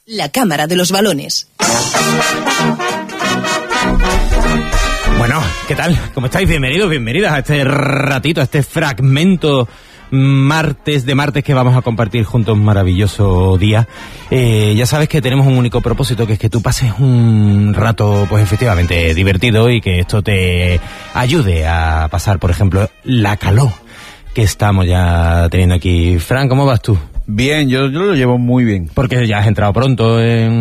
La cámara de los balones. Bueno, ¿qué tal? ¿Cómo estáis? Bienvenidos, bienvenidas a este ratito, a este fragmento martes que vamos a compartir juntos, un maravilloso día. Ya sabes que tenemos un único propósito, que es que tú pases un rato, pues efectivamente, divertido, y que esto te ayude a pasar, por ejemplo, la calor que estamos ya teniendo aquí. Fran, ¿cómo vas tú? Bien, yo lo llevo muy bien. Porque ya has entrado pronto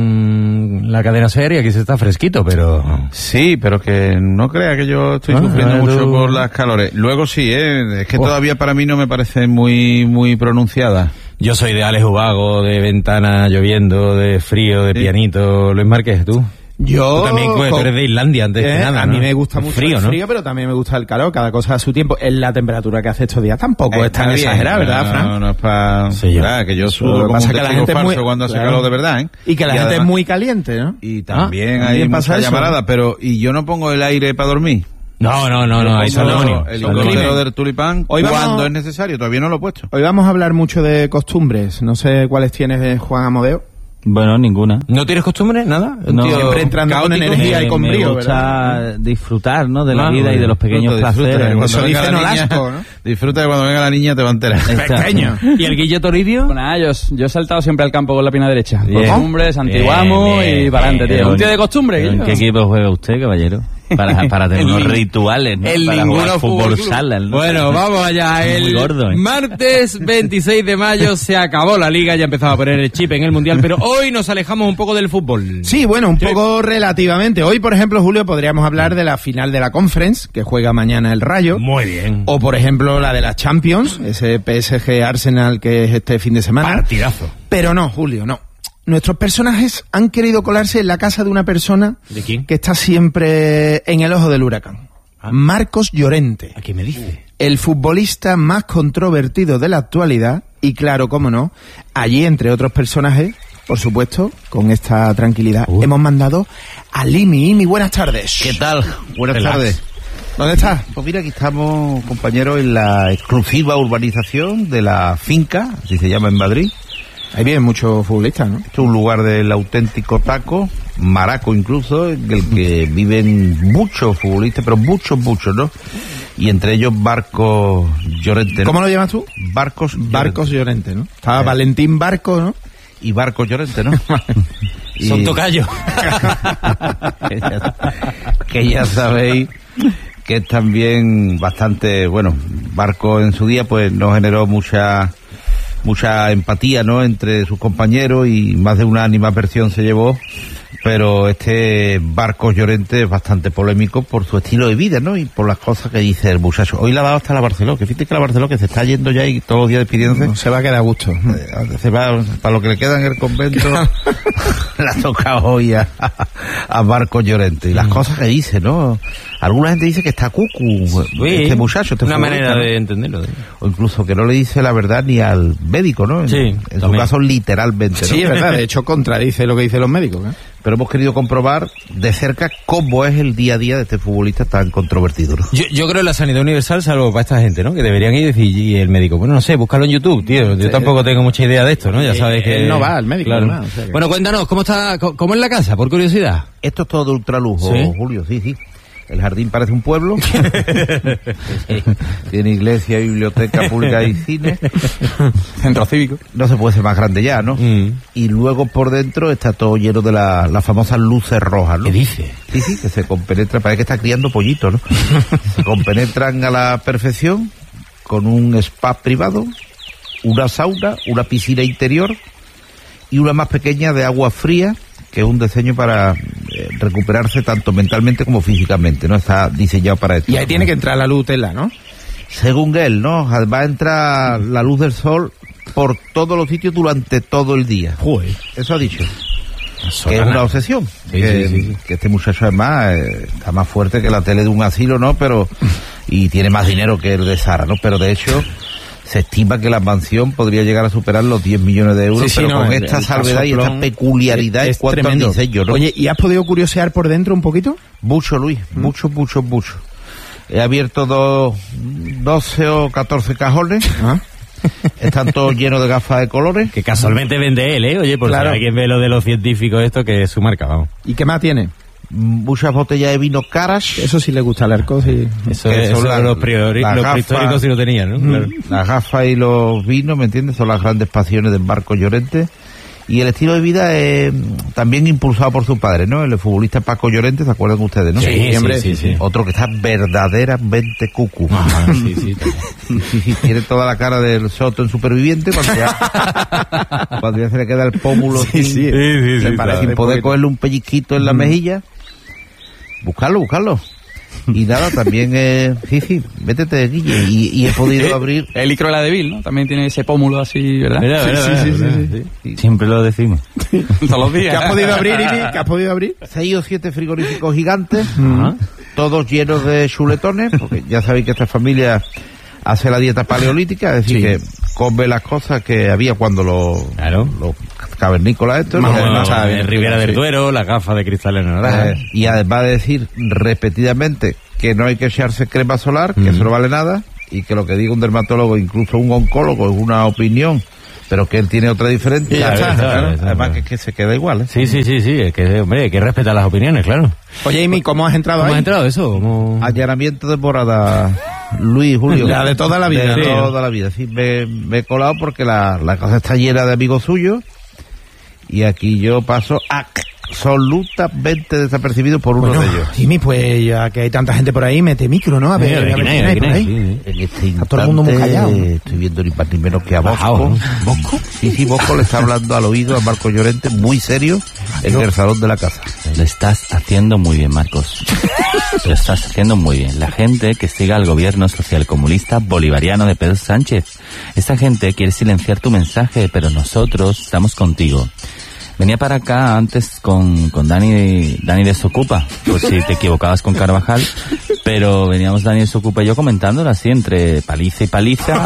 en la cadena SER y aquí se está fresquito, pero... Sí, pero que no crea que yo estoy sufriendo mucho por las calores. Luego sí, es que todavía para mí no me parece muy pronunciada. Yo soy de Alex Ubago, de ventana lloviendo, de frío, de pianito. Luis Márquez, ¿tú? Yo... Tú también, tú eres de Islandia antes que nada, A mí ¿no? me gusta mucho el frío, pero también me gusta el calor. Cada cosa a su tiempo. La temperatura que hace estos días tampoco es tan exagerada, ¿verdad, Fran? No es para... Sí, que yo sudo como un testigo falso cuando hace calor de verdad, ¿eh? Y que la gente es muy caliente, ¿no? Y también hay mucha llamarada, pero... ¿Y yo no pongo el aire para dormir? No, hay demonio. El helicóptero del tulipán, cuando es necesario, todavía no lo he puesto. Hoy vamos a hablar mucho de costumbres. No sé cuáles tienes, Juan Amadeo. Bueno, ninguna. ¿No tienes costumbre? ¿Nada? No, siempre entrando con energía y con brío, me gusta, ¿verdad? Disfrutar, ¿no? De la vida y de los pequeños placeres. Eso dice Nolasco, ¿no? Disfruta que cuando venga la niña te va a enterar. Pequeño. ¿Y el Guillo Toribio? Pues nada, yo he saltado siempre al campo con la pierna derecha. Bien. Costumbres, antiguamos y para adelante, tío. Un tío de costumbre, ¿En qué equipo juega usted, caballero? Para tener unos rituales, ¿no? Para jugar fútbol sala, ¿no? Bueno, vamos allá. Muy gordo, ¿eh? Martes 26 de mayo se acabó la liga, ya empezaba a poner el chip en el Mundial, pero hoy nos alejamos un poco del fútbol. Sí, bueno, un poco relativamente. Hoy, por ejemplo, Julio, podríamos hablar de la final de la Conference, que juega mañana el Rayo. Muy bien. O, por ejemplo, la de la Champions, ese PSG-Arsenal que es este fin de semana. Partidazo. Pero no, Julio, no. Nuestros personajes han querido colarse en la casa de una persona... ¿De quién? Que está siempre en el ojo del huracán. Marcos Llorente. ¿A qué me dice? El futbolista más controvertido de la actualidad. Y claro, cómo no, allí, entre otros personajes, por supuesto, con esta tranquilidad, hemos mandado a Limi. Imi, buenas tardes. ¿Qué tal? Buenas tardes. ¿Dónde estás? Pues mira, aquí estamos, compañeros, en la exclusiva urbanización de la finca, así se llama en Madrid. Ahí vienen muchos futbolistas, ¿no? Esto es un lugar del auténtico taco, maraco incluso, en el que viven muchos futbolistas, pero muchos, ¿no? Y entre ellos Barcos Llorente, ¿no? ¿Cómo lo llamas tú? Barcos Llorente, ¿no? Estaba Valentín Barco, ¿no? Y Barcos Llorente, ¿no? Son tocayos. que ya sabéis que es también bastante, bueno, Barco en su día pues nos generó mucha empatía, ¿no?, entre sus compañeros, y más de una animadversión se llevó, pero este Barcos Llorente es bastante polémico por su estilo de vida, ¿no?, y por las cosas que dice el muchacho. Hoy le ha dado hasta la Barceló, que fíjate que la Barceló, que se está yendo ya y todos los días despidiéndose. No, se va a quedar a gusto. Se va, para lo que le queda en el convento, le ha tocado hoy a Barcos Llorente. Y las cosas que dice, ¿no? Alguna gente dice que está cucu, este muchacho. Una manera de entenderlo. O incluso que no le dice la verdad ni al médico, ¿no? Sí, en su caso, literalmente, ¿no? Sí, es verdad. De hecho, contradice lo que dicen los médicos, ¿eh? Pero hemos querido comprobar de cerca cómo es el día a día de este futbolista tan controvertido, ¿no? Yo creo en la sanidad universal, salvo para esta gente, ¿no? Que deberían ir y decir, y el médico, bueno, no sé, búscalo en YouTube, tío. Yo tampoco tengo mucha idea de esto, ¿no? Ya sabes que... Él no va al médico, claro. ¿no? O sea que... Bueno, cuéntanos, ¿cómo es la casa, por curiosidad? Esto es todo de ultralujo, ¿Sí? Julio, sí. El jardín parece un pueblo. Tiene iglesia, biblioteca pública y cine. Centro cívico. No se puede ser más grande ya, ¿no? Y luego por dentro está todo lleno de las famosas luces rojas, ¿no? ¿Qué dice? Sí, que se compenetran, parece que está criando pollitos, ¿no? Se compenetran a la perfección con un spa privado, una sauna, una piscina interior y una más pequeña de agua fría, que es un diseño para recuperarse tanto mentalmente como físicamente, ¿no? Está diseñado para esto. Y ahí tiene que entrar la luz tela, ¿no? Según él, ¿no? Va a entrar la luz del sol por todos los sitios durante todo el día. Joder. Eso ha dicho. Que es una obsesión. Sí. Que este muchacho además está más fuerte que la tele de un asilo, ¿no? Pero y tiene más dinero que el de Sara, ¿no? Pero de hecho se estima que la mansión podría llegar a superar los 10 millones de euros, pero con esta salvedad y esta peculiaridad en cuanto al diseño, ¿no? Oye, ¿y has podido curiosear por dentro un poquito? Mucho, Luis, mucho. He abierto 12 o 14 cajones Están todos llenos de gafas de colores. Que casualmente vende él, Oye, por Claro. si alguien ve lo de los científicos esto, que es su marca, vamos. ¿Y qué más tiene? Muchas botellas de vino caras. Eso sí le gusta al arco, sí. Eso Que es, son eso las- los las gafas. prehistóricos sí lo tenían, ¿no? Claro. Las gafas y los vinos, ¿me entiendes? Son las grandes pasiones del Marcos Llorente. Y el estilo de vida es también impulsado por su padre, ¿no? El futbolista Paco Llorente, ¿se acuerdan ustedes, no? Sí, hombre. sí. Otro que está verdaderamente cucu. Ajá, sí. Sí, tiene toda la cara del Soto en Superviviente cuando ya se le queda el pómulo Sí, sin, sí. sin parece sin un poder poquito. cogerle un pellizquito en la mejilla. Buscarlo. Y nada, también, métete, Guille. Y he podido abrir... El licro de la Devil, ¿no? También tiene ese pómulo así, ¿verdad? Sí. Siempre lo decimos. Todos los días. ¿Qué has podido abrir, Imi? ¿Qué has podido abrir? 6 o 7 frigoríficos gigantes, Ajá. todos llenos de chuletones, porque ya sabéis que esta familia hace la dieta paleolítica, es decir, Sí. que come las cosas que había cuando los cavernícolas estos. Más o los- menos, sabe. En Ribera del Duero, las gafas de cristal en naranja. y además de decir repetidamente que no hay que echarse crema solar, que eso no vale nada, y que lo que diga un dermatólogo, incluso un oncólogo, es una opinión, pero que él tiene otra diferente. Y ya está, Claro, claro. además que se queda igual, ¿eh? Sí, es que, hombre, hay que respetar las opiniones, claro. Oye, Imi, ¿cómo has entrado ¿Cómo ahí? has entrado eso? ¿Cómo... Allanamiento de morada, Luis, Julio. La de toda la vida, De ¿no? toda la vida, sí. Me he colado porque la casa está llena de amigos suyos y aquí yo paso absolutamente desapercibido por uno Bueno, de ellos. Imi, pues ya que hay tanta gente por ahí, mete micro, ¿no? A ver, Mira, a ver aquí quién hay por ahí. sí. En este Está todo el mundo muy instante, callado, ¿no? estoy viendo ni más ni menos que a Bajao, Bosco. ¿no? ¿Bosco? Sí, Bosco le está hablando al oído a Marco Llorente muy serio en el salón de la casa. Lo estás haciendo muy bien, Marcos. Lo estás haciendo muy bien. La gente que siga al gobierno socialcomunista bolivariano de Pedro Sánchez. Esta gente quiere silenciar tu mensaje, pero nosotros estamos contigo. Venía para acá antes con Dani Desocupa, por si te equivocabas con Carvajal, pero veníamos Dani Desocupa y yo comentándolo así, entre paliza y paliza.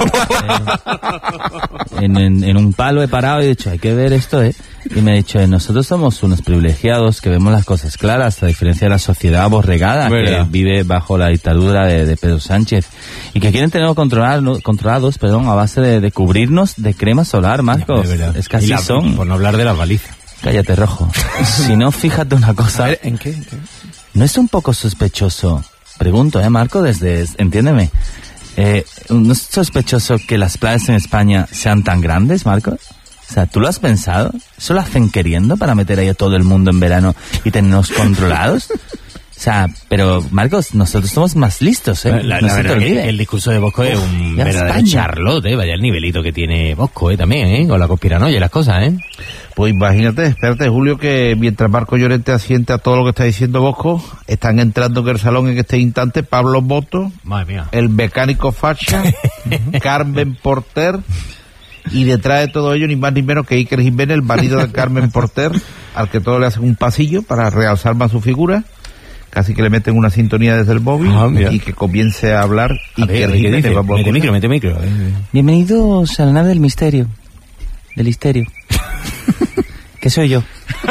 En un palo he parado y he dicho, hay que ver esto, Y me ha dicho, nosotros somos unos privilegiados que vemos las cosas claras, a diferencia de la sociedad aborregada ¿verdad? que vive bajo la dictadura de Pedro Sánchez y que quieren tenerlo controlados, a base de cubrirnos de crema solar, Marcos. De verdad. Es que Y así son. Por no hablar de las balizas. Cállate, Rojo. Si no, fíjate una cosa. A ver, ¿en qué? ¿No es un poco sospechoso? Pregunto, Marco, entiéndeme. ¿No es sospechoso que las playas en España sean tan grandes, Marco? O sea, ¿tú lo has pensado? ¿Eso lo hacen queriendo para meter ahí a todo el mundo en verano y tenernos controlados? O sea, pero, Marcos, nosotros somos más listos, La No se te verdad olvide. que el discurso de Bosco es un ya verdadero España. charlotte, Vaya el nivelito que tiene Bosco, también, con la conspiranoia y las cosas, Pues imagínate, espérate, Julio, que mientras Marco Llorente asiente a todo lo que está diciendo Bosco, están entrando en el salón en este instante Pablo Boto, Madre mía. el mecánico Facha, Carmen Porter, y detrás de todo ello ni más ni menos que Iker Jiménez, el marido de Carmen Porter, al que todo le hacen un pasillo para realzar más su figura, casi que le meten una sintonía desde el móvil mira. y que comience a hablar A ver, Iker ¿qué Jiménez. dice? Vamos a escuchar. Mete micro. Bienvenidos a la nave del misterio. Del histerio. ¿Qué soy yo?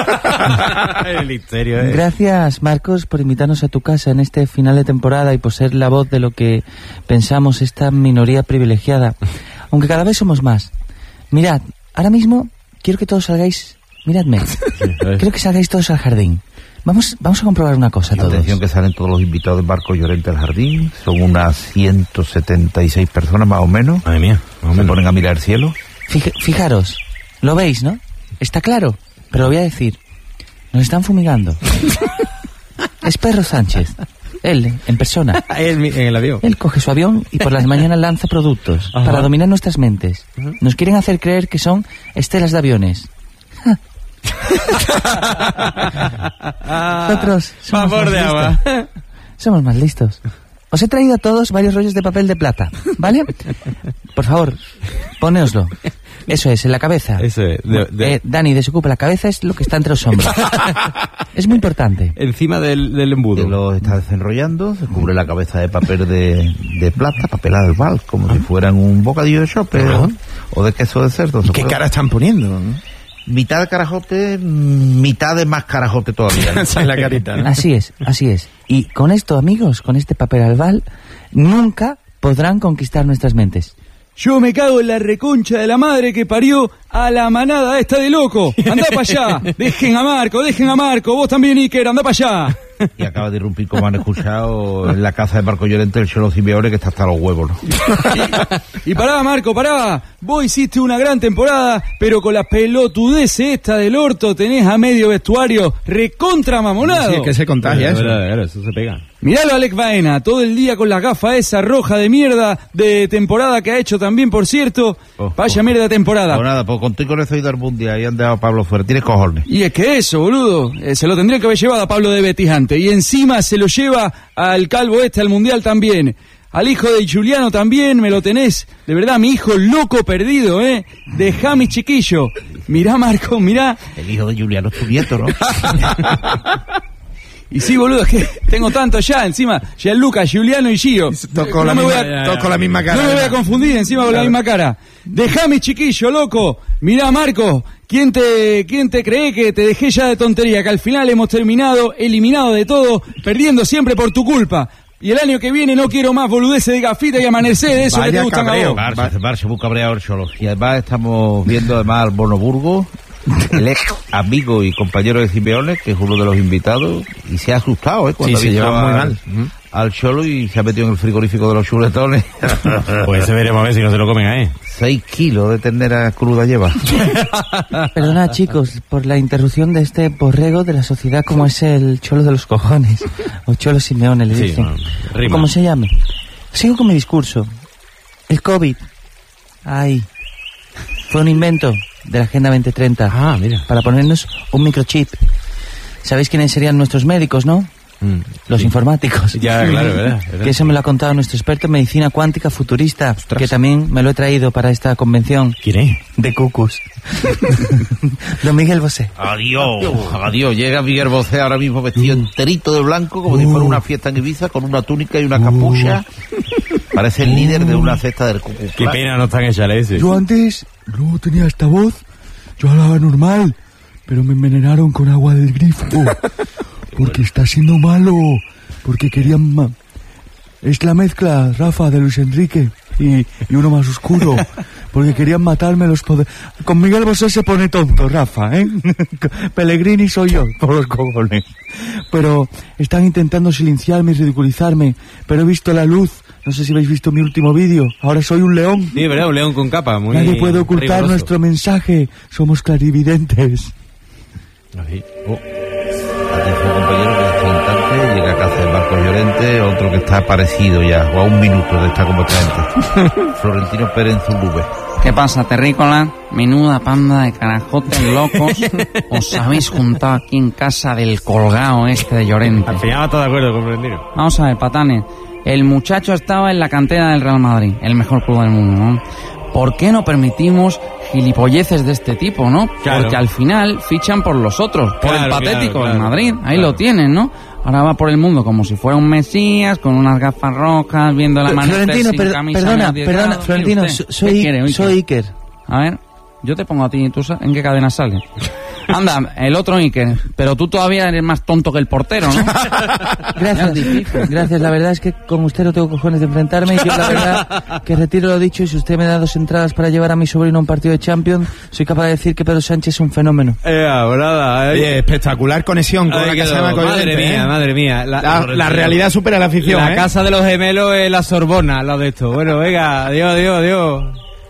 El misterio, Gracias, Marcos, por invitarnos a tu casa en este final de temporada y por ser la voz de lo que pensamos esta minoría privilegiada. Aunque cada vez somos más. Mirad, ahora mismo quiero que todos salgáis... Miradme. Quiero que salgáis todos al jardín. Vamos a comprobar una cosa todos. Atención que salen todos los invitados de Marco Llorente al jardín. Son unas 176 personas más o menos. Madre mía. Se ponen a mirar el cielo. Fijaros, lo veis, ¿no? Está claro, pero lo voy a decir. Nos están fumigando. Es Pedro Sánchez. Él, en persona. En el avión. Él coge su avión y por las mañanas lanza productos para dominar nuestras mentes. Nos quieren hacer creer que son estelas de aviones. Nosotros somos Favor más de listos. agua. Somos más listos. Os he traído a todos varios rollos de papel de plata, ¿vale? Por favor, ponéoslo. Eso es, en la cabeza. Eso es. Dani, desocupa la cabeza, es lo que está entre los hombros. Es muy importante. Encima del embudo. Que lo está desenrollando, se cubre la cabeza de papel de plata, papel albal, como si fueran un bocadillo de chope o de queso de cerdo. ¿Qué cara están poniendo? ¿No? Mitad de carajote, mitad de más carajote todavía. Esa es la carita, ¿no? Así es. Y con esto, amigos, con este papel albal, nunca podrán conquistar nuestras mentes. Yo me cago en la reconcha de la madre que parió a la manada esta de loco. Andá para allá. Dejen a Marco. Vos también, Iker, andá para allá. Y acaba de irrumpir, como han escuchado, en la casa de Marco Llorente, el Cholo Simeone, que está hasta los huevos, ¿no? Y pará, Marco, pará. Vos hiciste una gran temporada, pero con la pelotudez esta del orto tenés a medio vestuario recontra mamonado. Sí, es que se contagia eso. Eso se pega. Miralo a Alec Baena, todo el día con la gafa esa roja de mierda de temporada que ha hecho también, por cierto. Vaya mierda de temporada. Pues nada, pues contigo con eso he ido al Mundial y han dejado a Pablo fuera. Tienes cojones. Y es que eso, boludo, se lo tendría que haber llevado a Pablo de Betis antes. Y encima se lo lleva al calvo al Mundial también. Al hijo de Juliano también me lo tenés. De verdad, mi hijo loco perdido, Dejá mi chiquillo. Mirá, Marco, mirá. El hijo de Juliano es tu nieto, ¿no? Y sí, boludo, es que tengo tanto ya, encima, Gianluca, Giuliano y Gio. Tocó la misma cara. No me voy a confundir encima con la misma cara. Dejame, chiquillo, loco. Mirá, Marco, ¿quién te cree que te dejé ya de tontería? Que al final hemos terminado eliminado de todo, perdiendo siempre por tu culpa. Y el año que viene no quiero más boludeces de gafita y amanecer de eso que te gustan a vos. Barça, muy cabreado el Cholo. Y además estamos viendo además al Bonoburgo, el ex amigo y compañero de Simeone, que es uno de los invitados, y se ha asustado, cuando se lleva muy mal al Cholo y se ha metido en el frigorífico de los chuletones. Pues ese veremos a ver si no se lo comen ahí. 6 kilos de ternera cruda lleva. Perdona, chicos, por la interrupción de este borrego de la sociedad, como es el Cholo de los cojones, o Cholo Simeone le dicen, o como se llame. Sigo con mi discurso. El COVID, fue un invento de la Agenda 2030 para ponernos un microchip. ¿Sabéis quiénes serían nuestros médicos, no? Los informáticos. Ya, claro, ¿verdad? Que eso me lo ha contado nuestro experto en medicina cuántica futurista, que también me lo he traído para esta convención. ¿Quién es? De Cucus. Don Miguel Bosé. Adiós. Llega Miguel Bosé ahora mismo vestido enterito de blanco, como si fuera una fiesta en Ibiza, con una túnica y una capucha. Parece el líder de una cesta del Ku Klux Qué Klan. pena no están hechas ese. Yo antes no tenía esta voz, yo hablaba normal, pero me envenenaron con agua del grifo. Porque está siendo malo, porque querían... Es la mezcla, Rafa, de Luis Enrique y uno más oscuro, porque querían matarme los poderes. Con Miguel Bosé se pone tonto, Rafa, Pellegrini soy yo, por los cojones. Pero están intentando silenciarme y ridiculizarme, pero he visto la luz. No sé si habéis visto mi último vídeo. Ahora soy un león. Sí, ¿verdad? Un león con capa. Muy Nadie puede ocultar riguroso. nuestro mensaje. Somos clarividentes. Atención, compañero, que en este instante llega a casa de Marco Llorente, otro que está parecido ya, o a un minuto de estar como gente. Florentino Pérez en Zulube. ¿Qué pasa, terrícola? Menuda panda de carajotes locos. Os habéis juntado aquí en casa del colgado este de Llorente. Al final está de acuerdo con Florentino. Vamos a ver, patanes. El muchacho estaba en la cantera del Real Madrid, el mejor club del mundo, ¿no? ¿Por qué no permitimos gilipolleces de este tipo, no? Claro. Porque al final fichan por los otros, por Claro, el patético claro, del Madrid. Ahí claro. lo tienen, ¿no? Ahora va por el mundo como si fuera un mesías, con unas gafas rojas, viendo la mano. Florentino, perdona, Florentino, soy Iker. A ver, yo te pongo a ti, ¿tú sabes en qué cadena sale? Anda, el otro Iker, pero tú todavía eres más tonto que el portero, ¿no? Gracias, la verdad es que con usted no tengo cojones de enfrentarme y yo la verdad que retiro lo dicho y si usted me da 2 entradas para llevar a mi sobrino a un partido de Champions, soy capaz de decir que Pedro Sánchez es un fenómeno. Oye, espectacular conexión con la casa de Marco Llorente, Madre mía. La realidad supera la ficción, La casa de los gemelos es la Sorbona, lo de esto. Bueno, venga, adiós.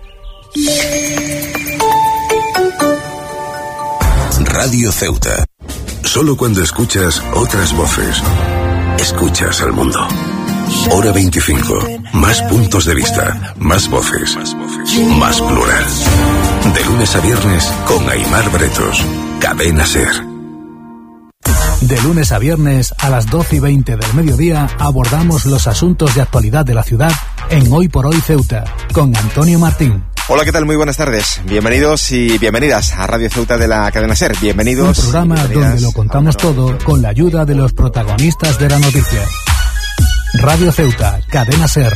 Radio Ceuta. Solo cuando escuchas otras voces, escuchas al mundo. Hora 25. Más puntos de vista, más voces, más plural. De lunes a viernes con Aimar Bretos. Cadena SER. De lunes a viernes a las 12:20 del mediodía abordamos los asuntos de actualidad de la ciudad en Hoy por Hoy Ceuta con Antonio Martín. Hola, ¿qué tal? Muy buenas tardes. Bienvenidos y bienvenidas a Radio Ceuta de la cadena SER. Bienvenidos. Un programa donde lo contamos todo con la ayuda de los protagonistas de la noticia. Radio Ceuta, cadena SER.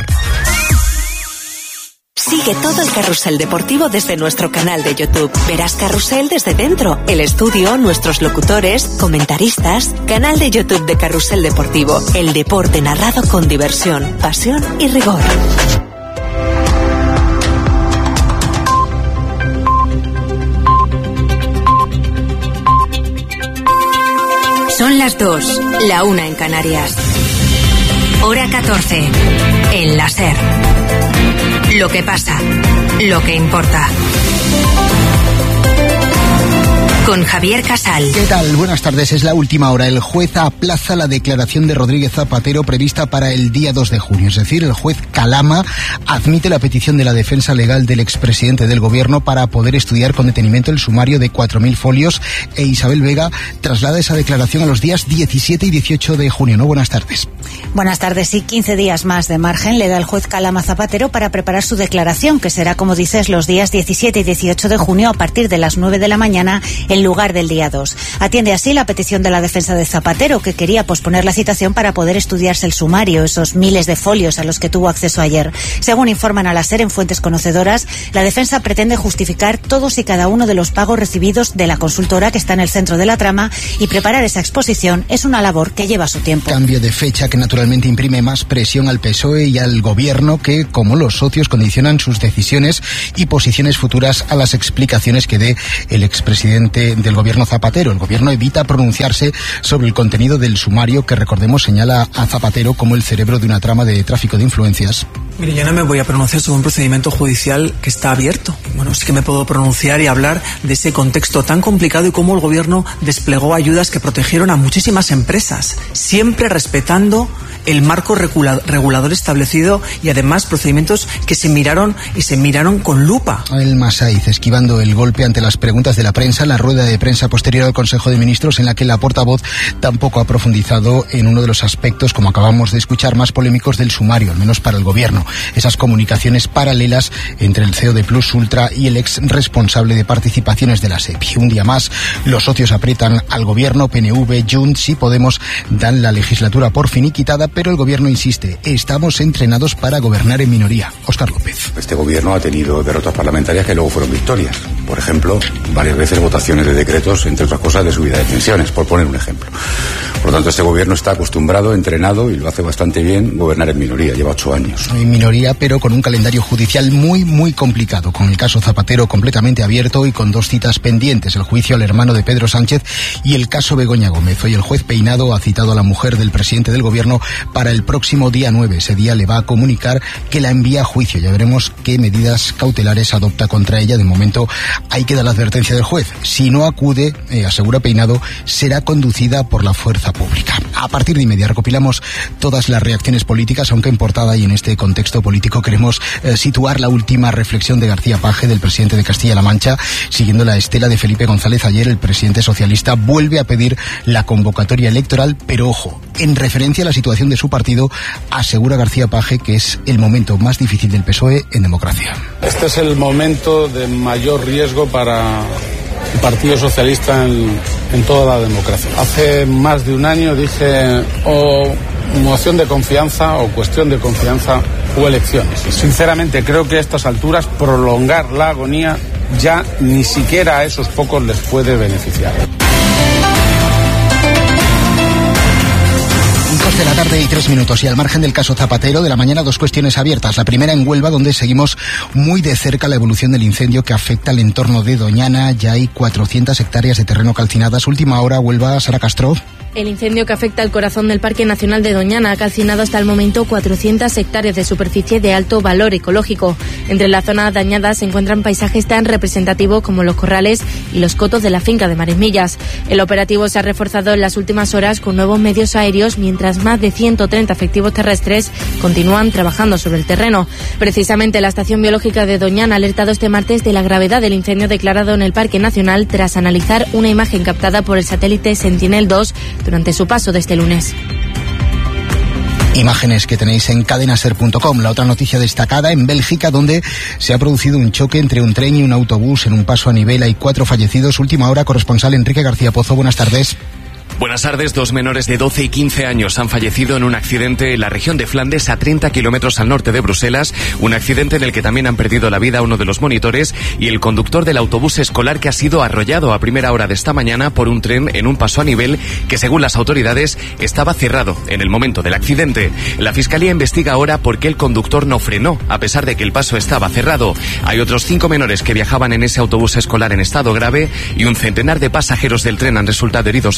Sigue todo el carrusel deportivo desde nuestro canal de YouTube. Verás carrusel desde dentro, el estudio, nuestros locutores, comentaristas, canal de YouTube de Carrusel Deportivo. El deporte narrado con diversión, pasión y rigor. las 2, la 1 en Canarias. Hora 14, en la SER. Lo que pasa, lo que importa. Con Javier Casal. ¿Qué tal? Buenas tardes. Es la última hora. El juez aplaza la declaración de Rodríguez Zapatero prevista para el día 2 de junio. Es decir, el juez Calama admite la petición de la defensa legal del expresidente del gobierno para poder estudiar con detenimiento el sumario de 4.000 folios e Isabel Vega traslada esa declaración a los días 17 y 18 de junio. ¿No? Buenas tardes. Buenas tardes. Sí, 15 días más de margen le da el juez Calama Zapatero para preparar su declaración, que será, como dices, los días 17 y 18 de junio a partir de las 9 de la mañana en lugar del día 2. Atiende así la petición de la defensa de Zapatero, que quería posponer la citación para poder estudiarse el sumario, esos miles de folios a los que tuvo acceso ayer. Según informan a la SER en fuentes conocedoras, la defensa pretende justificar todos y cada uno de los pagos recibidos de la consultora que está en el centro de la trama, y preparar esa exposición es una labor que lleva su tiempo. Cambio de fecha que naturalmente imprime más presión al PSOE y al gobierno, que, como los socios, condicionan sus decisiones y posiciones futuras a las explicaciones que dé el expresidente del gobierno Zapatero. El gobierno evita pronunciarse sobre el contenido del sumario, que, recordemos, señala a Zapatero como el cerebro de una trama de tráfico de influencias. Mire, yo no me voy a pronunciar sobre un procedimiento judicial que está abierto. Bueno, sí que me puedo pronunciar y hablar de ese contexto tan complicado y cómo el gobierno desplegó ayudas que protegieron a muchísimas empresas, siempre respetando el marco regulador establecido y además procedimientos que se miraron con lupa. El Masaiz esquivando el golpe ante las preguntas de la prensa en la rueda de prensa posterior al Consejo de Ministros, en la que la portavoz tampoco ha profundizado en uno de los aspectos, como acabamos de escuchar, más polémicos del sumario, al menos para el gobierno. Esas comunicaciones paralelas entre el CEO de Plus Ultra y el ex responsable de participaciones de la SEPI. Un día más, los socios aprietan al gobierno. PNV, Junts y Podemos dan la legislatura por finiquitada, pero el gobierno insiste: estamos entrenados para gobernar en minoría. Óscar López. Este gobierno ha tenido derrotas parlamentarias que luego fueron victorias. Por ejemplo, varias veces votaciones de decretos, entre otras cosas, de subida de pensiones, por poner un ejemplo. Por lo tanto, este gobierno está acostumbrado, entrenado, y lo hace bastante bien, gobernar en minoría. Lleva 8 años. En minoría, pero con un calendario judicial muy complicado, con el caso Zapatero completamente abierto y con 2 citas pendientes: el juicio al hermano de Pedro Sánchez y el caso Begoña Gómez. Hoy el juez Peinado ha citado a la mujer del presidente del gobierno para el próximo día 9. Ese día le va a comunicar que la envía a juicio. Ya veremos qué medidas cautelares adopta contra ella. De momento hay que dar la advertencia del juez: si no acude, asegura Peinado, será conducida por la fuerza pública. A partir de inmediato recopilamos todas las reacciones políticas, aunque en portada y en este contexto político queremos situar la última reflexión de García Paje, del presidente de Castilla-La Mancha. Siguiendo la estela de Felipe González, ayer el presidente socialista vuelve a pedir la convocatoria electoral, pero ojo, en referencia a la situación de su partido, asegura García Paje que es el momento más difícil del PSOE en democracia. Este es el momento de mayor riesgo para el Partido Socialista en toda la democracia. Hace más de un año dije o moción de confianza o cuestión de confianza o elecciones. Sinceramente creo que a estas alturas prolongar la agonía ya ni siquiera a esos pocos les puede beneficiar. 2 de la tarde y 3 minutos. Y al margen del caso Zapatero, de la mañana 2 cuestiones abiertas. La primera en Huelva, donde seguimos muy de cerca la evolución del incendio que afecta al entorno de Doñana. Ya hay 400 hectáreas de terreno calcinadas. Última hora, Huelva, Sara Castro. El incendio que afecta al corazón del Parque Nacional de Doñana ha calcinado hasta el momento 400 hectáreas de superficie de alto valor ecológico. Entre las zonas dañadas se encuentran paisajes tan representativos como los corrales y los cotos de la finca de Maresmillas. El operativo se ha reforzado en las últimas horas con nuevos medios aéreos, mientras más de 130 efectivos terrestres continúan trabajando sobre el terreno. Precisamente la Estación Biológica de Doñana ha alertado este martes de la gravedad del incendio declarado en el Parque Nacional tras analizar una imagen captada por el satélite Sentinel-2 durante su paso de este lunes. Imágenes que tenéis en cadenaser.com. La otra noticia destacada en Bélgica, donde se ha producido un choque entre un tren y un autobús en un paso a nivel. Hay 4 fallecidos. Última hora, corresponsal Enrique García Pozo. Buenas tardes. Buenas tardes. 2 menores de 12 y 15 años han fallecido en un accidente en la región de Flandes, a 30 kilómetros al norte de Bruselas. Un accidente en el que también han perdido la vida uno de los monitores y el conductor del autobús escolar, que ha sido arrollado a primera hora de esta mañana por un tren en un paso a nivel que, según las autoridades, estaba cerrado en el momento del accidente. La Fiscalía investiga ahora por qué el conductor no frenó, a pesar de que el paso estaba cerrado. Hay otros 5 menores que viajaban en ese autobús escolar en estado grave y un centenar de pasajeros del tren han resultado heridos leves.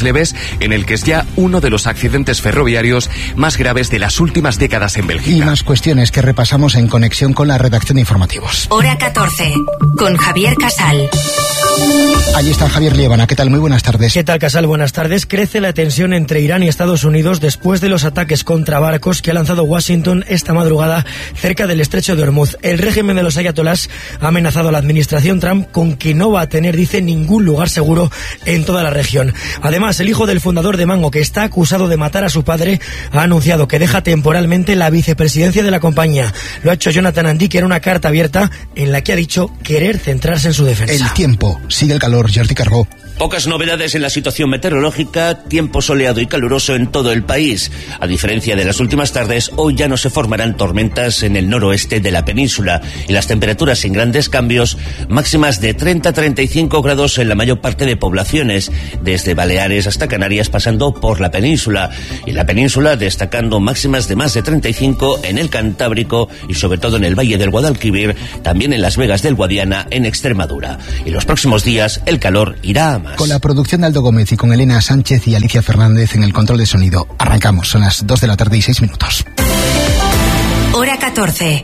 en el que es ya uno de los accidentes ferroviarios más graves de las últimas décadas en Bélgica. Y más cuestiones que repasamos en conexión con la redacción de informativos. Hora 14, con Javier Casal. Allí está Javier Liébana. ¿Qué tal? Muy buenas tardes. ¿Qué tal, Casal? Buenas tardes. Crece la tensión entre Irán y Estados Unidos después de los ataques contra barcos que ha lanzado Washington esta madrugada cerca del estrecho de Hormuz. El régimen de los ayatolás ha amenazado a la administración Trump con que no va a tener, dice, ningún lugar seguro en toda la región. Además, el hijo del fundador de Mango, que está acusado de matar a su padre, ha anunciado que deja temporalmente la vicepresidencia de la compañía. Lo ha hecho Jonathan Andy, que era una carta abierta en la que ha dicho querer centrarse en su defensa. El tiempo. Sigue el calor. Jordi Carbó. Pocas novedades en la situación meteorológica, tiempo soleado y caluroso en todo el país. A diferencia de las últimas tardes, hoy ya no se formarán tormentas en el noroeste de la península y las temperaturas sin grandes cambios, máximas de 30-35 grados en la mayor parte de poblaciones, desde Baleares hasta Canarias pasando por la península. Y en la península destacando máximas de más de 35 en el Cantábrico y sobre todo en el Valle del Guadalquivir, también en Las Vegas del Guadiana en Extremadura. Y los próximos días el calor irá a más. Con la producción de Aldo Gómez y con Elena Sánchez y Alicia Fernández en el control de sonido. Arrancamos, son las 2 de la tarde y 6 minutos. Hora 14.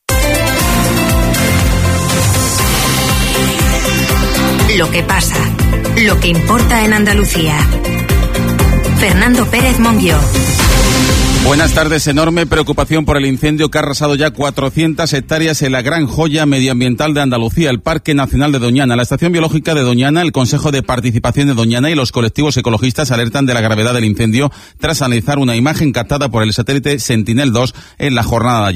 Lo que pasa, lo que importa en Andalucía. Fernando Pérez Monguió. Buenas tardes. Enorme preocupación por el incendio que ha arrasado ya 400 hectáreas en la gran joya medioambiental de Andalucía, el Parque Nacional de Doñana. La Estación Biológica de Doñana, el Consejo de Participación de Doñana y los colectivos ecologistas alertan de la gravedad del incendio tras analizar una imagen captada por el satélite Sentinel-2 en la jornada de ayer.